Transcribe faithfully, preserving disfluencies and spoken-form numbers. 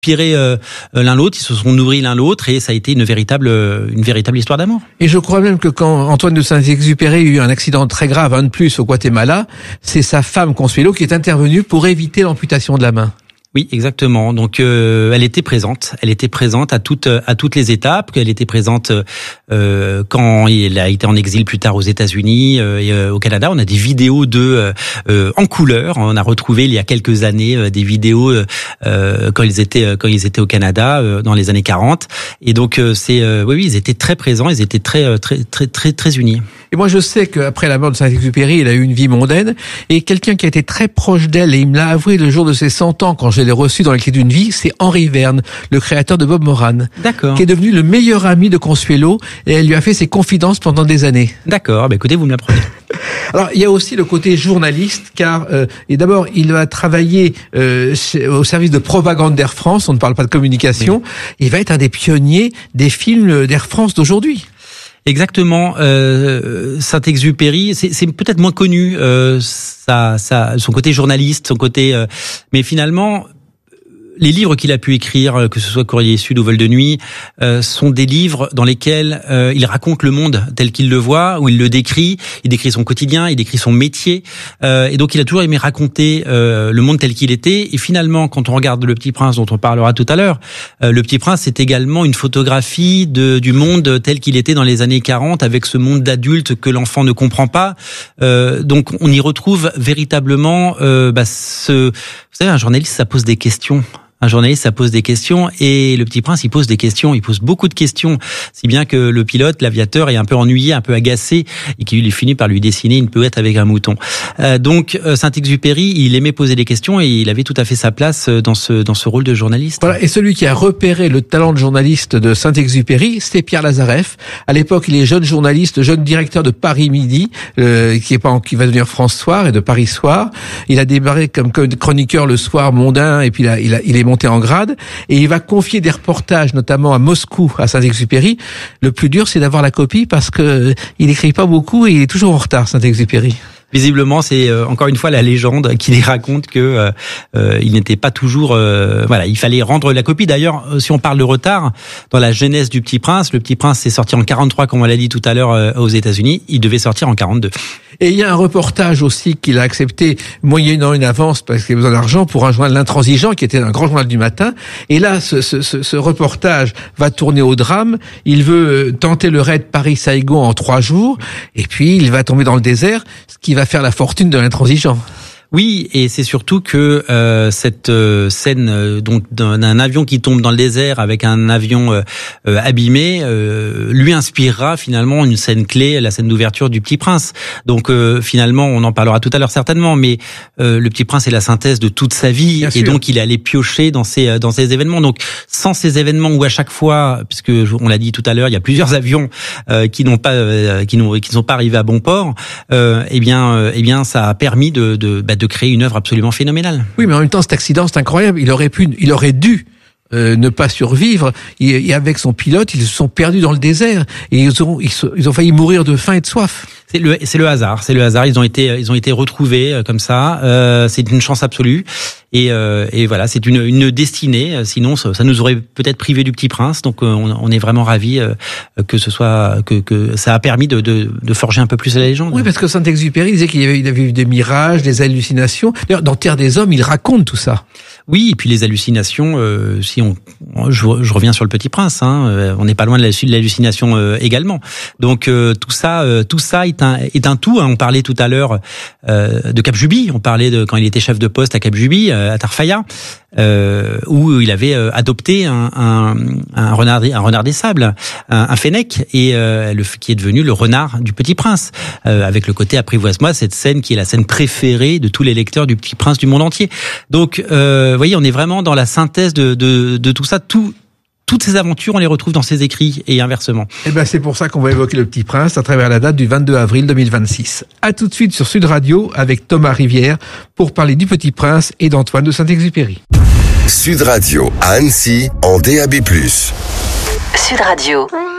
inspiré euh, l'un l'autre, ils se sont nourris l'un l'autre et ça a été une véritable une véritable histoire d'amour. Et je crois même que quand Antoine de Saint-Exupéry a eu un accident très grave, un de plus au Guatemala, c'est sa femme Consuelo qui est intervenue pour éviter l'amputation de la main. Oui, exactement. Donc, euh, elle était présente. Elle était présente à toutes à toutes les étapes. Elle était présente euh, quand il a été en exil plus tard aux États-Unis euh, et euh, au Canada. On a des vidéos de euh, en couleur. On a retrouvé il y a quelques années euh, des vidéos euh, quand ils étaient quand ils étaient au Canada euh, dans les années quarante. Et donc, euh, c'est euh, oui, oui, ils étaient très présents. Ils étaient très très très très très unis. Et moi, je sais qu'après la mort de Saint-Exupéry, il a eu une vie mondaine. Et quelqu'un qui a été très proche d'elle, et il me l'a avoué le jour de ses cent ans, quand je l'ai reçu dans les clés d'une vie, c'est Henri Verne, le créateur de Bob Moran. D'accord. Qui est devenu le meilleur ami de Consuelo, et elle lui a fait ses confidences pendant des années. D'accord. Bah, écoutez, vous me l'apprenez. Alors, il y a aussi le côté journaliste, car euh, et d'abord, il va travailler euh, au service de propagande d'Air France, on ne parle pas de communication, oui. Il va être un des pionniers des films d'Air France d'aujourd'hui. Exactement. Euh, Saint-Exupéry, c'est, c'est peut-être moins connu, euh, ça, ça, son côté journaliste, son côté, euh, mais finalement, les livres qu'il a pu écrire, que ce soit Courrier Sud ou Vol de nuit, euh, sont des livres dans lesquels euh, il raconte le monde tel qu'il le voit, où il le décrit, il décrit son quotidien, il décrit son métier, euh, et donc il a toujours aimé raconter euh, le monde tel qu'il était. Et finalement, quand on regarde Le Petit Prince, dont on parlera tout à l'heure, euh, Le Petit Prince, c'est également une photographie de, du monde tel qu'il était dans les années quarante, avec ce monde d'adulte que l'enfant ne comprend pas. Euh, donc on y retrouve véritablement euh, bah, ce... Vous savez, un journaliste, ça pose des questions. Un journaliste, ça pose des questions, et Le Petit Prince, il pose des questions, il pose beaucoup de questions, si bien que le pilote, l'aviateur, est un peu ennuyé, un peu agacé, et qu'il finit par lui dessiner une pouette avec un mouton. Euh, donc, Saint-Exupéry, il aimait poser des questions, et il avait tout à fait sa place dans ce dans ce rôle de journaliste. Voilà, et celui qui a repéré le talent de journaliste de Saint-Exupéry, c'était Pierre Lazareff. À l'époque, il est jeune journaliste, jeune directeur de Paris Midi, euh, qui est pas qui va devenir France Soir et de Paris Soir. Il a démarré comme chroniqueur le soir mondain, et puis il a, il a, il est monté en grade, et il va confier des reportages, notamment à Moscou, à Saint-Exupéry. Le plus dur, c'est d'avoir la copie, parce que il écrit pas beaucoup et il est toujours en retard, Saint-Exupéry. Visiblement, c'est euh, encore une fois la légende qui les raconte que euh, euh, il n'était pas toujours. Euh, voilà, il fallait rendre la copie. D'ailleurs, si on parle de retard, dans la genèse du Petit Prince, le Petit Prince s'est sorti en quarante-trois, comme on l'a dit tout à l'heure, euh, aux États-Unis. Il devait sortir en quarante-deux. Et il y a un reportage aussi qu'il a accepté, moyennant une avance, parce qu'il a besoin d'argent, pour un journal L'Intransigeant, qui était un grand journal du matin. Et là, ce, ce, ce, ce reportage va tourner au drame. Il veut tenter le raid Paris-Saigon en trois jours, et puis il va tomber dans le désert, ce qui va faire la fortune de L'Intransigeant. Oui, et c'est surtout que euh, cette euh, scène euh, donc d'un, d'un avion qui tombe dans le désert avec un avion euh, euh, abîmé euh, lui inspirera finalement une scène clé, la scène d'ouverture du Petit Prince. Donc euh, finalement, on en parlera tout à l'heure certainement, mais euh, le Petit Prince est la synthèse de toute sa vie. Bien et sûr. Donc il est allé piocher dans ces dans ces événements. Donc sans ces événements où à chaque fois, puisque on l'a dit tout à l'heure, il y a plusieurs avions euh, qui n'ont pas euh, qui n'ont qui ne sont pas arrivés à bon port. Euh, eh bien euh, eh bien ça a permis de de bah, de créer une œuvre absolument phénoménale. Oui, mais en même temps, cet accident, c'est incroyable. Il aurait pu, il aurait dû euh, ne pas survivre. Et, et avec son pilote, ils se sont perdus dans le désert et ils ont, ils, ils ont failli mourir de faim et de soif. C'est le, c'est le hasard. C'est le hasard. Ils ont été, ils ont été retrouvés euh, comme ça. Euh, c'est une chance absolue. Et, euh, et voilà, c'est une, une destinée. Sinon, ça, ça nous aurait peut-être privé du Petit Prince. Donc, on, on est vraiment ravis euh, que ce soit, que, que ça a permis de, de, de forger un peu plus la légende. Oui, parce que Saint-Exupéry disait qu'il avait, il avait eu des mirages, des hallucinations. D'ailleurs, dans Terre des Hommes, il raconte tout ça. Oui, et puis les hallucinations. Euh, si on, je, je reviens sur le Petit Prince. Hein, euh, on n'est pas loin de, la, de l'hallucination euh, également. Donc, euh, tout ça, euh, tout ça est un, est un tout. Hein. On parlait tout à l'heure euh, de Cap Juby. On parlait de quand il était chef de poste à Cap Juby. Euh, à Tarfaya, euh, où il avait euh, adopté un, un, un renard, un renard des sables, un, un fennec, et euh, le, qui est devenu le renard du Petit Prince, euh, avec le côté apprivoise-moi, cette scène qui est la scène préférée de tous les lecteurs du Petit Prince du monde entier. Donc, euh, vous voyez, on est vraiment dans la synthèse de, de, de tout ça, tout. Toutes ces aventures, on les retrouve dans ses écrits et inversement. Eh ben, c'est pour ça qu'on va évoquer le Petit Prince à travers la date du vingt-deux avril deux mille vingt-six. À tout de suite sur Sud Radio avec Thomas Rivière pour parler du Petit Prince et d'Antoine de Saint-Exupéry. Sud Radio à Annecy en D A B plus. Sud Radio.